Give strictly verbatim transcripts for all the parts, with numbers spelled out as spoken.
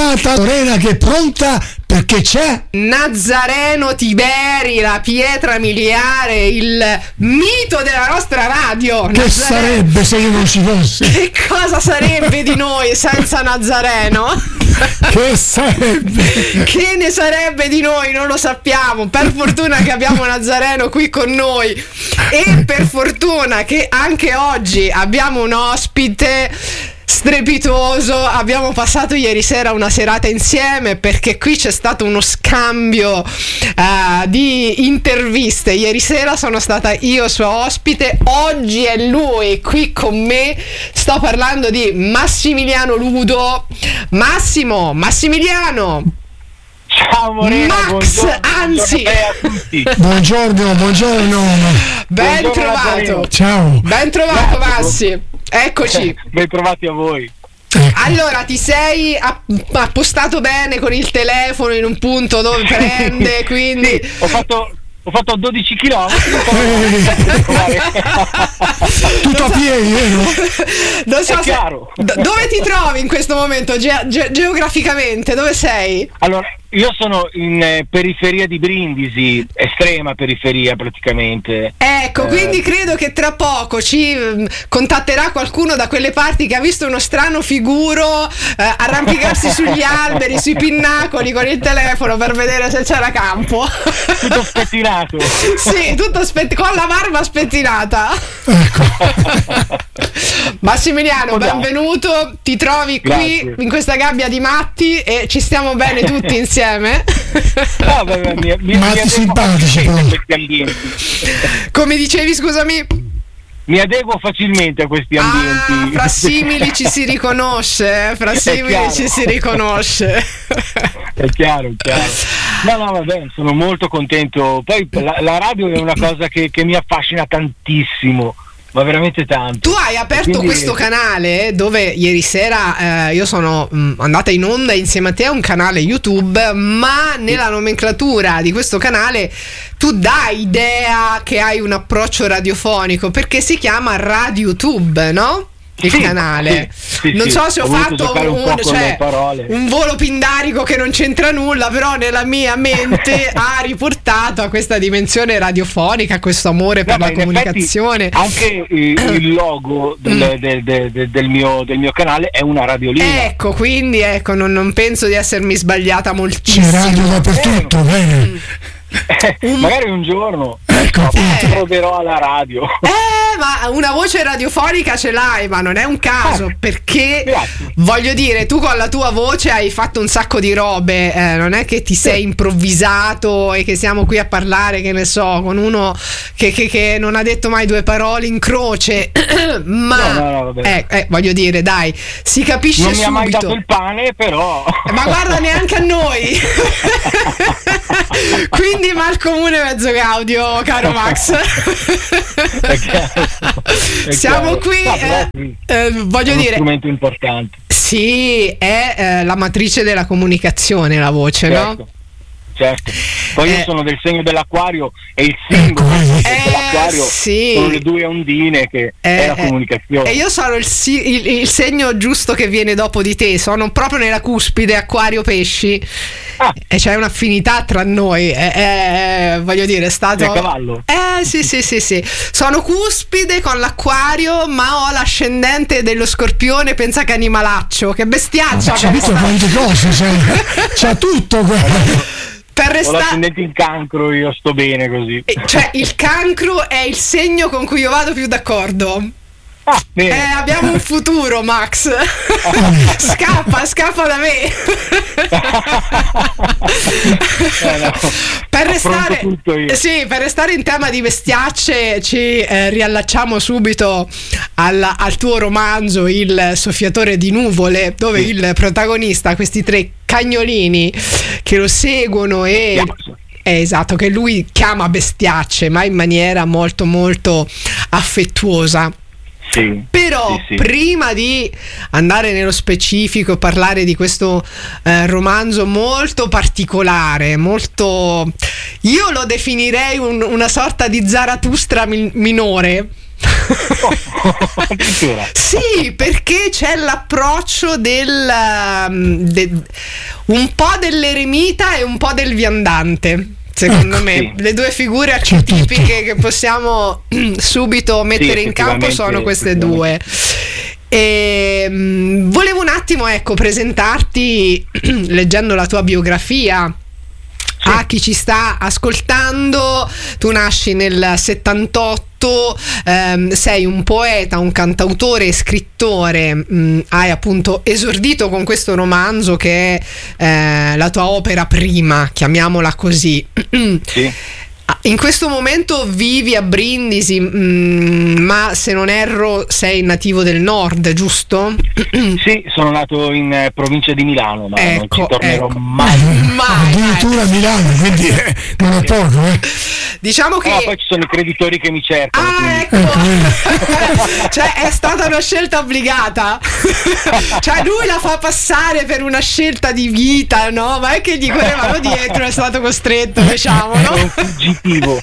chiamata Lorena che è pronta perché c'è Nazareno Tiberi, la pietra miliare, il mito della nostra radio. Che Nazareno. sarebbe se io non ci fossi? Che cosa sarebbe di noi senza Nazareno? Che sarebbe? Che ne sarebbe di noi? Non lo sappiamo. Per fortuna che abbiamo Nazareno qui con noi e per fortuna che anche oggi abbiamo un ospite strepitoso. Abbiamo passato ieri sera una serata insieme perché qui c'è stato uno scambio uh, di interviste. Ieri sera sono stata io sua ospite, oggi è lui qui con me. Sto parlando di Massimiliano Ludo. Massimo, Massimiliano. Ciao Morena, Max, buongiorno, anzi buongiorno a tutti. Buongiorno, buongiorno. Ben Buongiorno, trovato. Nazareno. Ciao. Ben trovato Grazie. Massi. Eccoci. Ben trovati a voi. Allora, ti sei app- appostato bene con il telefono in un punto dove prende, quindi Ho fatto, ho fatto dodici chilometri. Tutto a piedi, vero? non so È se- chiaro. do- dove ti trovi in questo momento ge- ge- geograficamente? Dove sei? Allora, io sono in eh, periferia di Brindisi, estrema periferia praticamente. Ecco, Eh. quindi credo che tra poco ci mm, contatterà qualcuno da quelle parti che ha visto uno strano figuro eh, arrampicarsi sugli alberi, sui pinnacoli con il telefono per vedere se c'era campo. Tutto spettinato. Sì, tutto spett- con la barba spettinata. Ecco. Massimiliano, Oh, dai. benvenuto. Ti trovi qui Grazie. in questa gabbia di matti e ci stiamo bene tutti insieme. Ah, vabbè, mi, mi, Matti mi adeguo simpatici, facilmente però. a questi ambienti. Come dicevi, scusami? Mi adeguo facilmente a questi Ah, ambienti. fra simili ci si riconosce, eh? Fra simili chiaro. ci si riconosce. È chiaro, è chiaro. No, no, vabbè, sono molto contento. Poi la, la radio è una cosa che, che mi affascina tantissimo, ma veramente tanto. Tu hai aperto Quindi- questo canale dove ieri sera eh, io sono mh, andata in onda insieme a te a un canale YouTube, ma nella nomenclatura di questo canale tu dai idea che hai un approccio radiofonico perché si chiama RadioTube, no? Il Sì, canale. sì, sì, non sì. so se ho, Ho voluto fatto giocare un un, po' con cioè, le parole. un volo pindarico che non c'entra nulla, però nella mia mente ha riportato a questa dimensione radiofonica, a questo amore per No, la ma in comunicazione. effetti anche eh, il logo del, Mm. del- del- del- del mio, del mio canale è una radiolina. Ecco, quindi ecco, non, non penso di essermi sbagliata moltissimo. C'è radio dappertutto, bene. un- Magari un giorno Ecco, appunto. proverò alla radio. Eh, ma una voce radiofonica ce l'hai, ma non è un caso, Ah, perché grazie. voglio dire, tu con la tua voce hai fatto un sacco di robe, eh, non è che ti sei improvvisato e che siamo qui a parlare, che ne so, con uno che, che- che non ha detto mai due parole in croce, ma No, no, no, vabbè. eh, eh, voglio dire, dai, si capisce Non mi ha mai subito. dato il pane, però. Ma guarda, neanche a noi. Quindi mal comune mezzo gaudio, caro Max. È chiaro, è Siamo chiaro. qui, No, però eh, sì, eh, voglio è uno dire, strumento importante. sì, è eh, la matrice della comunicazione, la voce, no? Certo, certo. Poi Eh. io sono del segno dell'acquario e il simbolo Ecco, vedi. dell'acquario sì. sono le due ondine che Eh, è la eh, comunicazione. E io sono il, si- il- il segno giusto che viene dopo di te, sono proprio nella cuspide, acquario pesci. Ah. E c'è un'affinità tra noi, eh, eh, voglio dire, è stato. Sei a cavallo? Eh sì sì sì sì. Sono cuspide con l'acquario, ma ho l'ascendente dello scorpione, pensa che animalaccio, che bestiaccia. C'ha per tutto sta- quante cose, c'ha, c'ha tutto quello. per Ho restare. l'ascendente in cancro, io sto bene così. Eh, Cioè, il cancro è il segno con cui io vado più d'accordo. Ah, bene. Eh, abbiamo un futuro, Max. Scappa, scappa da me. Eh, no. Per Affronto restare, tutto io. sì, per restare in tema di bestiacce, ci eh, riallacciamo subito al, al tuo romanzo Il soffiatore di nuvole, dove Sì. il protagonista ha questi tre cagnolini che lo seguono e è esatto, che lui chiama bestiacce, ma in maniera molto molto affettuosa. Sì, Però sì, sì. prima di andare nello specifico e parlare di questo eh, romanzo molto particolare, molto, io lo definirei un- una sorta di Zarathustra min- minore, Oh, addirittura. Sì, perché c'è l'approccio del um, de, un po' dell'eremita e un po' del viandante. Secondo Ecco, me sì. le due figure C'è archetipiche che possiamo subito mettere Sì, in campo sono queste due. effettivamente. E, mh, volevo un attimo, ecco, presentarti leggendo la tua biografia. Sì. A chi ci sta ascoltando, tu nasci nel settantotto, ehm, sei un poeta, un cantautore e scrittore, mh, hai appunto esordito con questo romanzo che è eh, la tua opera prima, chiamiamola così. Sì. In questo momento vivi a Brindisi, mh, ma se non erro sei nativo del nord, giusto? Sì, sono nato in eh, provincia di Milano, ma non Ecco, ci tornerò ecco. mai. Mai, addirittura a Milano, quindi eh, non è poco, eh. Diciamo che... No, poi ci sono i creditori che mi cercano. Ah, quindi- ecco. Cioè è stata una scelta obbligata. Cioè lui la fa passare per una scelta di vita, no? Ma è che gli correvano dietro, è stato costretto, È un diciamolo. fuggitivo.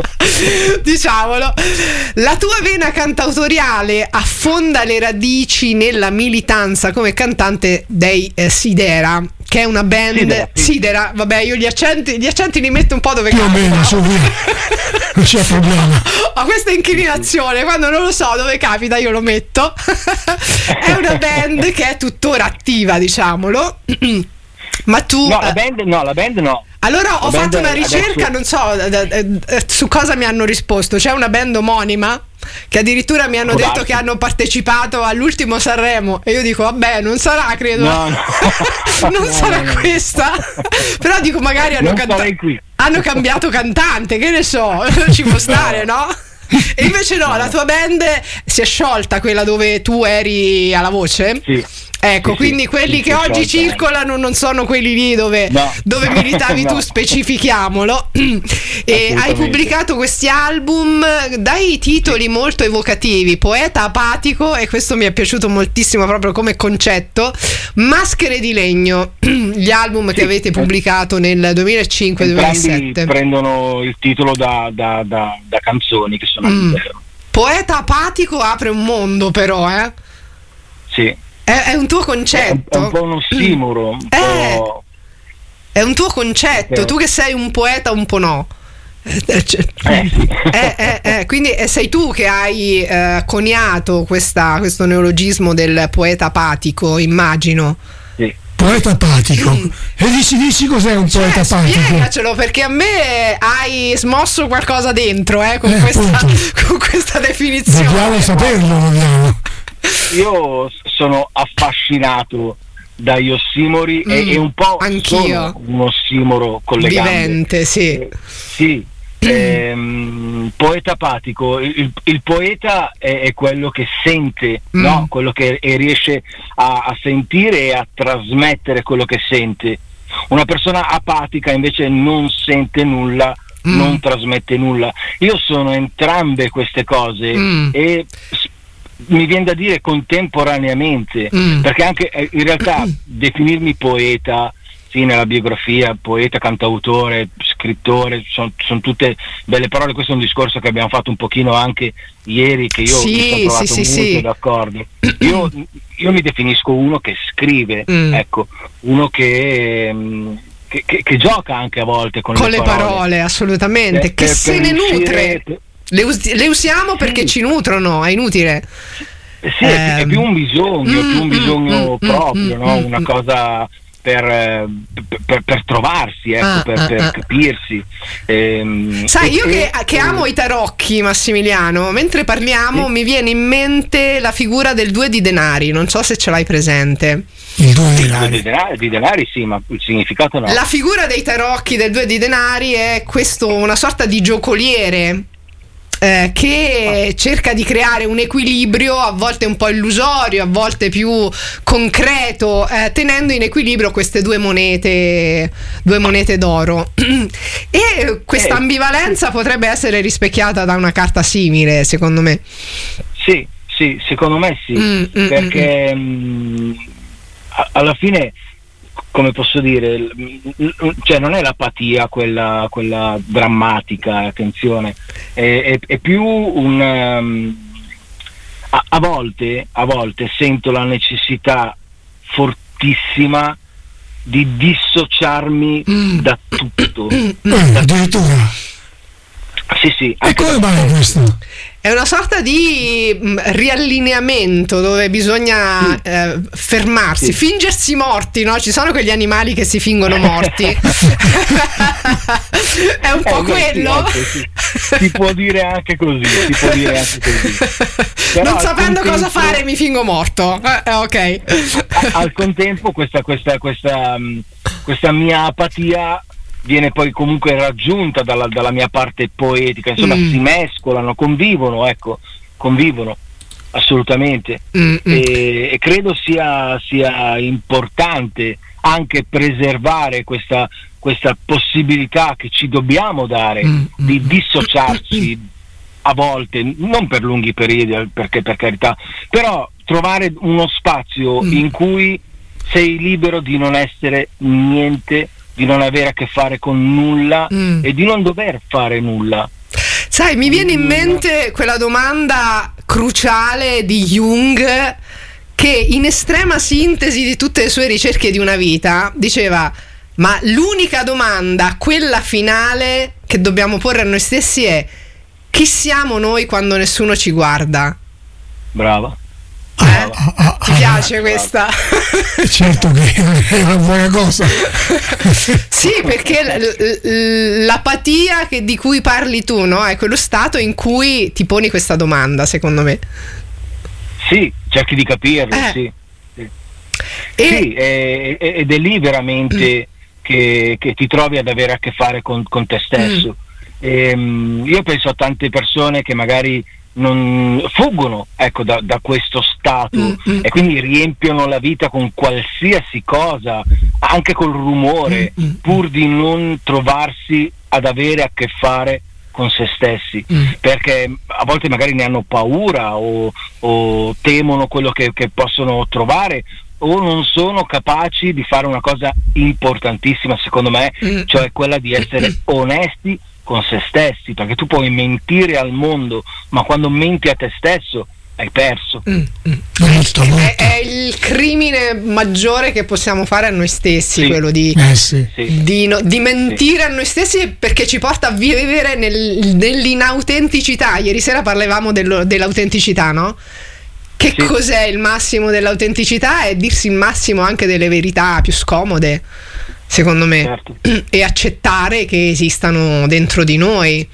Diciamolo. La tua vena cantautoriale affonda le radici nella militanza come cantante dei eh, Sidera, che è una band Sidera, sì. Sidera, vabbè, io gli accenti, gli accenti li metto un po' dove Più o capita. meno, su via. Non c'è problema. Ho questa inclinazione, quando non lo so dove capita io lo metto. È una band che è tuttora attiva, diciamolo. Ma tu No, la eh, band no, la band no. allora ho la band fatto una ricerca, adesso- non so eh, eh, eh, su cosa mi hanno risposto. C'è una band omonima che addirittura mi hanno Può detto darsi. che hanno partecipato all'ultimo Sanremo e io dico vabbè, non sarà, credo. No, no. Non No, sarà no, no. questa. Però dico magari hanno Non canta- sarei qui. hanno cambiato cantante, che ne so, ci può stare, no? E invece no, la tua band si è sciolta, quella dove tu eri alla voce. Sì. Ecco, Sì, quindi sì, quelli sì, che sì, oggi sciolta. circolano non sono quelli lì dove, No. dove militavi tu, No. specifichiamolo. E hai Assolutamente. pubblicato questi album dai titoli molto evocativi: Poeta apatico, e questo mi è piaciuto moltissimo proprio come concetto, Maschere di legno, gli album che Sì. avete pubblicato nel duemilacinque Entrambi duemilasette. prendono il titolo da, da, da, da canzoni che sono Mm. all'interno. Poeta apatico apre un mondo, però, eh? Sì. È, è un tuo È un, concetto. è un po' un ossimoro, un Eh. po'. È un tuo concetto, Eh. tu che sei un poeta un po' no. Eh, eh, cioè- Eh, sì. eh, eh, eh, quindi eh, sei tu che hai eh, coniato questa- questo neologismo del poeta apatico, immagino. Sì. Poeta apatico. Mm. E dici, dici cos'è un Cioè, poeta apatico? spiegacelo, perché a me hai smosso qualcosa dentro, eh, con, Eh, questa, appunto. con questa definizione. Vogliamo saperlo, vogliamo. Io sono affascinato dagli ossimori Mm, e, e un po' anch'io. sono un ossimoro con le gambe. Vivente, sì. Eh, sì. Ehm, poeta apatico, il, il- il poeta è, è quello che sente, Mm. no? Quello che e riesce a, a sentire e a trasmettere quello che sente. Una persona apatica invece non sente nulla, Mm. non trasmette nulla. Io sono entrambe queste cose Mm. e s- mi viene da dire contemporaneamente, Mm. perché anche eh, in realtà definirmi poeta, sì, nella biografia, poeta, cantautore, scrittore, sono tutte belle parole. Questo è un discorso che abbiamo fatto un pochino anche ieri, che io Sì, mi sono trovato sì, sì, molto sì. d'accordo. Io, io mi definisco uno che scrive, Mm. ecco, uno che, mm, che, che- che gioca anche a volte con, Con le parole, assolutamente, Per- che per- se per ne riuscire- nutre. Le, us- le usiamo perché Sì. ci nutrono, è inutile. Sì, è, è più un bisogno, Ehm, più un mm, bisogno mm, proprio, mm, no? mm, Una mm. cosa per, eh, per, per trovarsi, ecco, Ah, per, ah, per ah. capirsi. Ehm, Sai, e- io che, e- che amo i tarocchi, Massimiliano, mentre parliamo Sì. mi viene in mente la figura del due di denari, non so se ce l'hai presente. Il due Sì, denari. di denari, di denari sì, ma il significato no. La figura dei tarocchi del due di denari è questo, una sorta di giocoliere eh, che cerca di creare un equilibrio, a volte un po' illusorio, a volte più concreto, eh, tenendo in equilibrio queste due monete, due monete d'oro. E questa Eh, ambivalenza potrebbe essere rispecchiata da una carta simile, secondo me. Sì, sì, secondo me sì, Mm, mm, perché mh, a- alla fine, come posso dire, l- l- cioè non è l'apatia quella, quella drammatica, attenzione, è, è- è più un, um, a volte, a volte sento la necessità fortissima di dissociarmi mm. da tutto. Eh, addirittura. Sì, sì. E come mai questo? È una sorta di mh, riallineamento dove bisogna sì. eh, fermarsi, sì. fingersi morti, no? Ci sono quegli animali che si fingono morti. È un po' eh, quello. Sì, sì. Si può dire anche così, si può dire anche così. Però non sapendo contempo, cosa fare mi fingo morto. Eh, ok. A, al contempo questa, questa, questa, questa mia apatia viene poi comunque raggiunta dalla, dalla mia parte poetica, insomma mm. si mescolano, convivono, ecco, convivono assolutamente. Mm, e, e credo sia, sia importante anche preservare questa, questa possibilità che ci dobbiamo dare mm. di dissociarci a volte, non per lunghi periodi, perché per carità, però trovare uno spazio mm. in cui sei libero di non essere niente, di non avere a che fare con nulla mm. e di non dover fare nulla. Sai, mi viene in mente quella domanda cruciale di Jung che in estrema sintesi di tutte le sue ricerche di una vita diceva: ma l'unica domanda, quella finale che dobbiamo porre a noi stessi è: chi siamo noi quando nessuno ci guarda? Brava. Eh? Ah, ah, Ti piace ah, questa? Certo che è una buona cosa. Sì, perché l- l- l'apatia che di cui parli tu, no? È quello stato in cui ti poni questa domanda, secondo me. Sì, cerchi di capirlo, eh. sì. Sì, e... sì è, è, ed è lì veramente mm. che, che ti trovi ad avere a che fare con, con te stesso. Mm. E, um, io penso a tante persone che magari non fuggono, ecco, da, da questo stato mm-hmm. e quindi riempiono la vita con qualsiasi cosa, anche col rumore, mm-hmm. pur di non trovarsi ad avere a che fare con se stessi, mm. perché a volte magari ne hanno paura o, o temono quello che, che possono trovare, o non sono capaci di fare una cosa importantissima, secondo me, mm. cioè quella di essere onesti con se stessi, perché tu puoi mentire al mondo, ma quando menti a te stesso hai perso. Mm, mm. Molto, molto. È, è il crimine maggiore che possiamo fare a noi stessi, sì. quello di, eh, sì. di, no, di mentire sì. a noi stessi, perché ci porta a vivere nel, nell'inautenticità. Ieri sera parlavamo dello, dell'autenticità, no? Che sì. cos'è il massimo dell'autenticità? È dirsi il massimo anche delle verità più scomode, secondo me, certo. e accettare che esistano dentro di noi.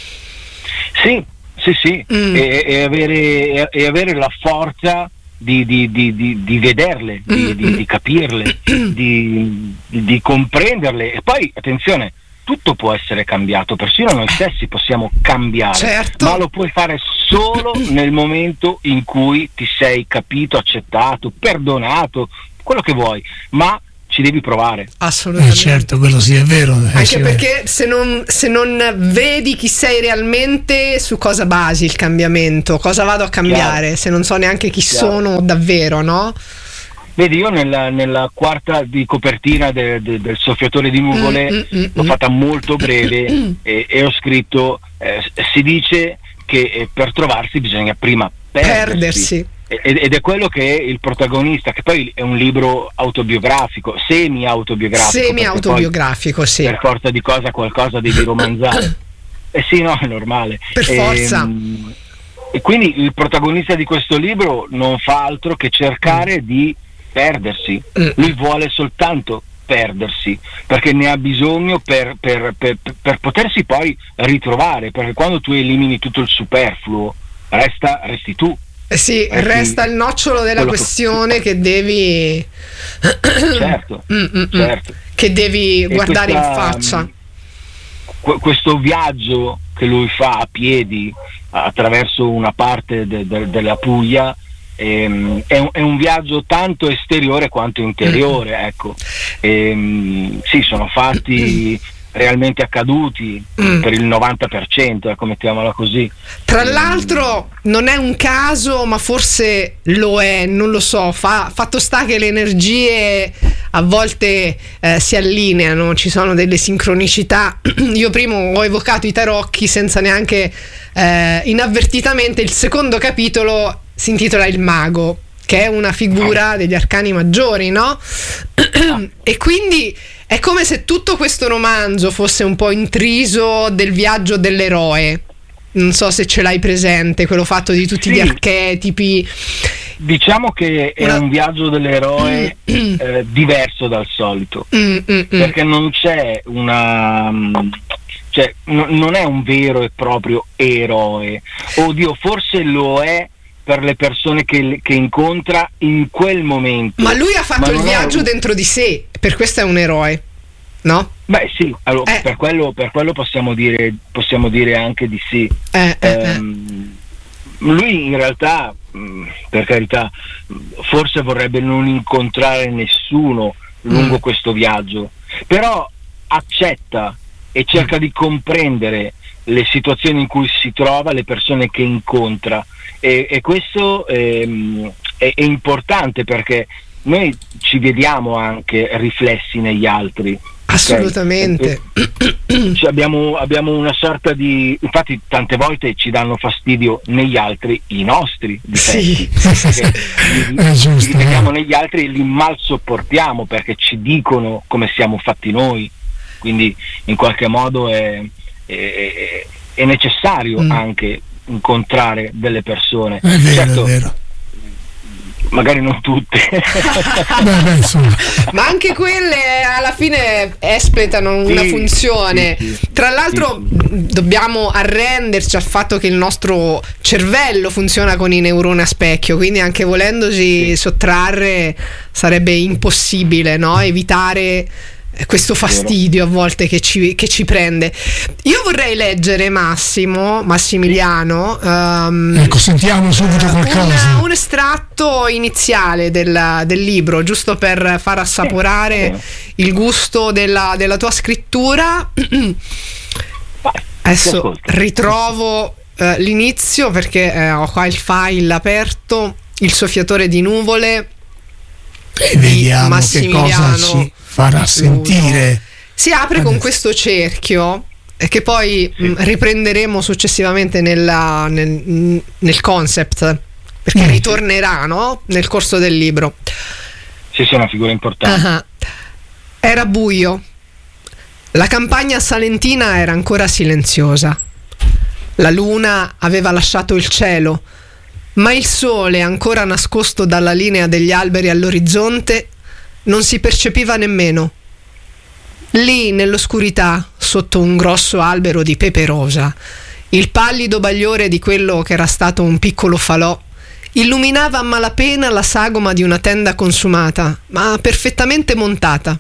Sì, sì, sì, mm. e, e, avere, e avere la forza di, di, di, di, di vederle, di, mm. di, di capirle, di, di comprenderle. E poi, attenzione, tutto può essere cambiato, persino noi stessi possiamo cambiare, certo. ma lo puoi fare solo nel momento in cui ti sei capito, accettato, perdonato, quello che vuoi, ma ci devi provare. Assolutamente. Eh certo, quello sì, è vero. Anche sì, perché se non, se non vedi chi sei realmente, su cosa basi il cambiamento? Cosa vado a cambiare? Chiaro. Se non so neanche chi Chiaro. sono davvero, no? Vedi, io nella, nella quarta di copertina de, de, del Soffiatore di nuvole mm, mm, mm, l'ho fatta molto breve e, e ho scritto, eh, si dice che eh, per trovarsi bisogna prima perdersi. perdersi. Ed è quello che è il protagonista, che poi è un libro autobiografico, semi-autobiografico. Semi-autobiografico, sì. Per forza di cosa qualcosa devi romanzare. Eh sì, no, è normale. Per forza. E, e quindi il protagonista di questo libro non fa altro che cercare mm. di perdersi. Mm. Lui vuole soltanto perdersi, perché ne ha bisogno per, per, per, per potersi poi ritrovare, perché quando tu elimini tutto il superfluo, resta, resti tu. Eh sì, eh resta sì, il nocciolo della questione che... che devi certo, certo. che devi e guardare questa, in faccia. Qu- questo viaggio che lui fa a piedi attraverso una parte de- de- della Puglia ehm, è, un, è un viaggio tanto esteriore quanto interiore, mm. ecco. Ehm, sì, sono fatti realmente accaduti mm. per il novanta per cento, ecco, mettiamola così. Tra l'altro non è un caso, ma forse lo è, non lo so, fa, fatto sta che le energie a volte eh, si allineano, ci sono delle sincronicità. Io prima ho evocato i tarocchi senza neanche eh, inavvertitamente, il secondo capitolo si intitola Il Mago, che è una figura degli arcani maggiori, no? E quindi è come se tutto questo romanzo fosse un po' intriso del viaggio dell'eroe. Non so se ce l'hai presente, quello fatto di tutti sì. gli archetipi. Diciamo che è Una... un viaggio dell'eroe eh, diverso dal solito, mm, mm, mm. perché non c'è una... cioè n- non è un vero e proprio eroe. Oddio, forse lo è per le persone che, che incontra in quel momento. Ma lui ha fatto il viaggio un... dentro di sé, per questo è un eroe, no? Beh sì, allora, eh. per, quello, per quello possiamo dire, possiamo dire anche di sì. Eh, eh, ehm, lui in realtà, per carità, forse vorrebbe non incontrare nessuno lungo mm. questo viaggio, però accetta e cerca mm. di comprendere le situazioni in cui si trova, le persone che incontra, e, e questo ehm, è, è importante, perché noi ci vediamo anche riflessi negli altri. Assolutamente. Okay? Cioè abbiamo, abbiamo una sorta di, infatti tante volte ci danno fastidio negli altri i nostri difetti, sì. li, li vediamo negli altri e li mal sopportiamo perché ci dicono come siamo fatti noi, quindi in qualche modo è, è, è necessario mm. anche incontrare delle persone. È vero, certo, è vero. Magari non tutte. Beh, beh, ma anche quelle alla fine espletano una sì, funzione. Sì, sì, Tra l'altro sì, sì. dobbiamo arrenderci al fatto che il nostro cervello funziona con i neuroni a specchio, quindi anche volendosi sì. sottrarre sarebbe impossibile, no? Evitare questo fastidio a volte che ci, che ci prende. Io vorrei leggere Massimo Massimiliano um, ecco, sentiamo subito qualcosa, una, un estratto iniziale del, del libro, giusto per far assaporare il gusto della, della tua scrittura. Adesso ritrovo uh, l'inizio, perché eh, ho qua il file aperto, Il soffiatore di nuvole, e vediamo che cosa ci farà sentire. Si apre adesso con questo cerchio che poi sì. mh, riprenderemo successivamente nella, nel, nel concept, perché mm. ritornerà, no? Nel corso del libro. Sì, sì, è una figura importante. Uh-huh. Era buio. La campagna salentina era ancora silenziosa. La luna aveva lasciato il cielo, ma il sole, ancora nascosto dalla linea degli alberi all'orizzonte, non si percepiva nemmeno. Lì, nell'oscurità, sotto un grosso albero di pepe rosa, il pallido bagliore di quello che era stato un piccolo falò illuminava a malapena la sagoma di una tenda consumata, ma perfettamente montata.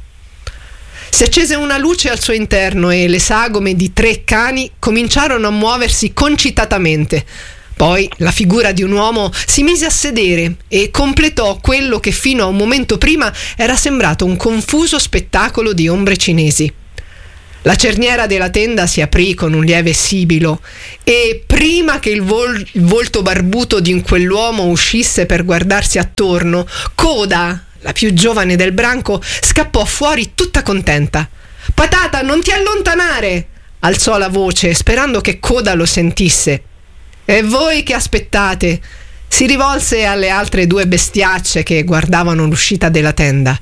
Si accese una luce al suo interno e le sagome di tre cani cominciarono a muoversi concitatamente. Poi la figura di un uomo si mise a sedere e completò quello che fino a un momento prima era sembrato un confuso spettacolo di ombre cinesi. La cerniera della tenda si aprì con un lieve sibilo e prima che il, vol- il volto barbuto di quell'uomo uscisse per guardarsi attorno, Coda, la più giovane del branco, scappò fuori tutta contenta. «Patata, non ti allontanare!» alzò la voce, sperando che Coda lo sentisse. «E voi che aspettate?» si rivolse alle altre due bestiacce che guardavano l'uscita della tenda.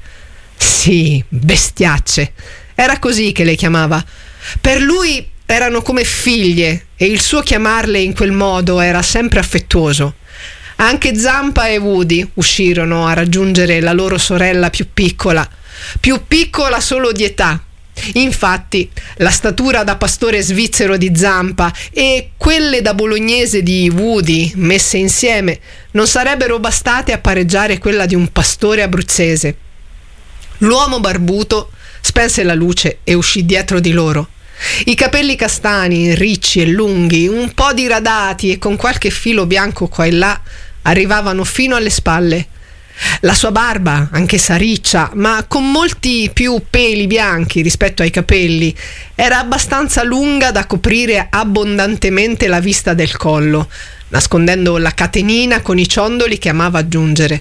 Sì, bestiacce. Era così che le chiamava. Per lui erano come figlie e il suo chiamarle in quel modo era sempre affettuoso. Anche Zampa e Woody uscirono a raggiungere la loro sorella più piccola, più piccola solo di età. Infatti, la statura da pastore svizzero di Zampa e quelle da bolognese di Woody, messe insieme, non sarebbero bastate a pareggiare quella di un pastore abruzzese. L'uomo barbuto spense la luce e uscì dietro di loro. I capelli castani, ricci e lunghi, un po' diradati e con qualche filo bianco qua e là, arrivavano fino alle spalle. La sua barba, anch'essa riccia, ma con molti più peli bianchi rispetto ai capelli, era abbastanza lunga da coprire abbondantemente la vista del collo, nascondendo la catenina con i ciondoli che amava aggiungere.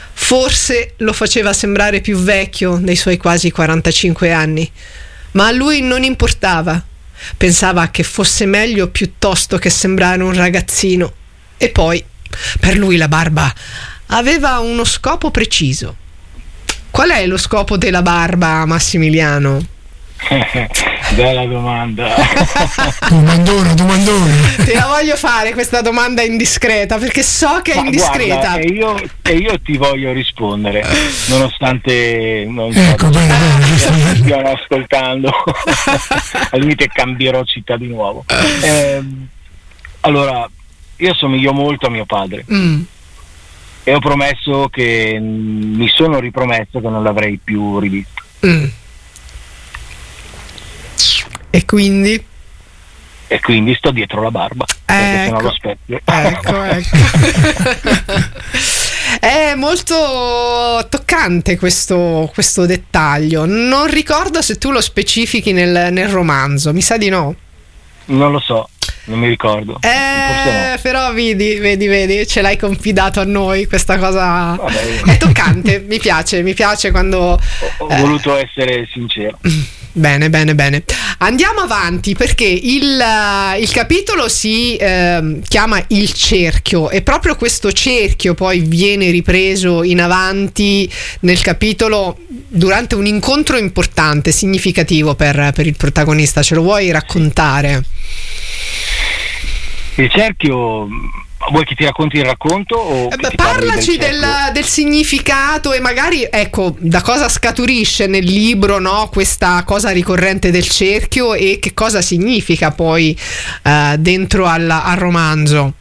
Forse lo faceva sembrare più vecchio dei suoi quasi quarantacinque anni, ma a lui non importava. Pensava che fosse meglio piuttosto che sembrare un ragazzino. E poi Per lui la barba aveva uno scopo preciso. Qual è lo scopo della barba, Massimiliano? Bella domanda. Domandona, domandona. Te la voglio fare questa domanda indiscreta, perché so che è Ma indiscreta. Guarda, e, io, e io ti voglio rispondere, nonostante non ecco, so, bene, bene. mi stiano ascoltando. Al limite cambierò città di nuovo. Eh, allora, io somiglio molto a mio padre. Mm. E ho promesso che mi sono ripromesso che non l'avrei più rivisto. Mm. E quindi? E quindi sto dietro la barba, perché Ecco. sennò lo specchio. Ecco, ecco. È molto toccante questo, questo dettaglio. Non ricordo se tu lo specifichi nel, nel romanzo, mi sa di no. Non lo so, non mi ricordo. Eh, Forse no. però vedi, vedi, vedi, ce l'hai confidato a noi, questa cosa. Vabbè. È toccante, mi piace, mi piace quando... Ho, ho eh, voluto essere sincero. Bene, bene, bene. Andiamo avanti, perché il, il capitolo si eh, chiama Il cerchio, e proprio questo cerchio poi viene ripreso in avanti nel capitolo durante un incontro importante, significativo per, per il protagonista. Ce lo vuoi raccontare? Il cerchio, vuoi che ti racconti il racconto? O Eh che beh, ti parli parlaci del, del, cerchio? del significato, e magari, ecco, da cosa scaturisce nel libro, no, questa cosa ricorrente del cerchio, e che cosa significa poi eh, dentro al, al romanzo.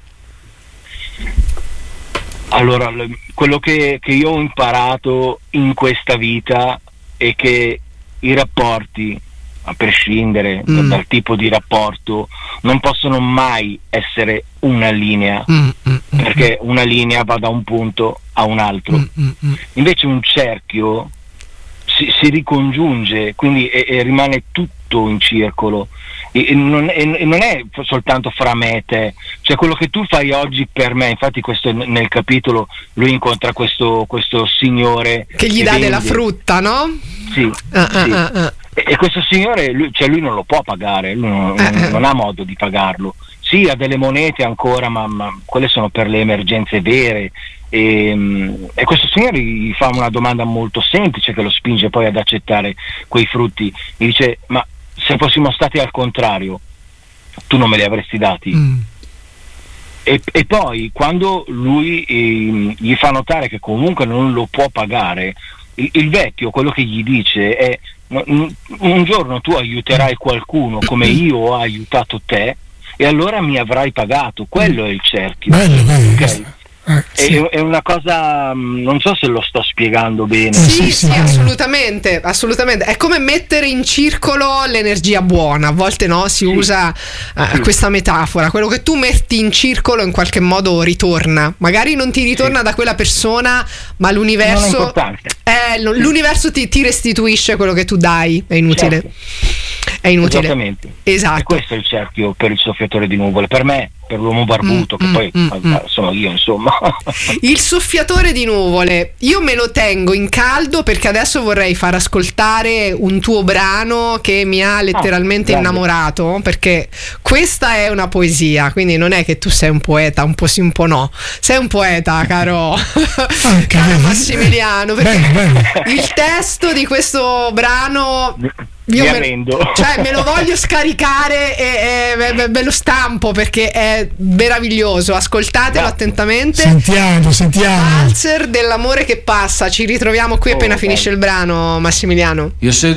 Allora, l- quello che, che io ho imparato in questa vita è che i rapporti, a prescindere Mm. dal tipo di rapporto, non possono mai essere una linea, Mm, mm, mm, perché una linea va da un punto a un altro. mm, mm, mm. Invece un cerchio si, si ricongiunge, quindi e, e rimane tutto in circolo, e, e, non, e, e non è soltanto fra me e te, cioè quello che tu fai oggi per me. Infatti questo nel capitolo lui incontra questo, questo signore Che gli dà vende- della frutta, no? sì, Ah, ah, sì. ah, ah. E, e questo signore, lui, cioè lui non lo può pagare, lui non, Eh, non- eh. non ha modo di pagarlo. Sì, ha delle monete ancora, ma, ma quelle sono per le emergenze vere. E, mm, e questo signore gli fa una domanda molto semplice che lo spinge poi ad accettare quei frutti. Gli dice: ma se fossimo stati al contrario, tu non me li avresti dati? Mm. E, e poi quando lui eh, gli fa notare che comunque non lo può pagare, il, il vecchio quello che gli dice è: un, un giorno tu aiuterai qualcuno come io ho aiutato te, e allora mi avrai pagato. Quello è il cerchio. Bello, bello. Ok? questo. Eh, sì. È, è una cosa, mh, non so se lo sto spiegando bene. Eh, Sì, sì, sì, sì. assolutamente, assolutamente. È come mettere in circolo l'energia buona. A volte, no, si Sì. usa eh, Sì. questa metafora. Quello che tu metti in circolo in qualche modo ritorna. Magari non ti ritorna Sì. da quella persona, ma Non è l'universo importante. eh, lo- l'universo ti, ti restituisce quello che tu dai. È inutile. Certo. È inutile. Esattamente. Esatto. E questo è il cerchio per il soffiatore di nuvole, per me, per l'uomo barbuto, Mm, che mm, poi mm, eh, mm. sono io, insomma. Il soffiatore di nuvole, io me lo tengo in caldo perché adesso vorrei far ascoltare un tuo brano che mi ha letteralmente Ah, grande. innamorato, perché questa è una poesia, quindi non è che tu sei un poeta, un po' sì un po' no, sei un poeta, caro, Anche caro bene. Massimiliano, perché Bene, bene. il testo di questo brano io Mi me, arrendo. cioè me lo voglio scaricare e, e me, me lo stampo perché è meraviglioso. Ascoltatelo Grazie. attentamente. Sentiamo, sentiamo. Valzer dell'amore che passa. Ci ritroviamo qui Oh, appena bello. finisce il brano, Massimiliano. Io seduto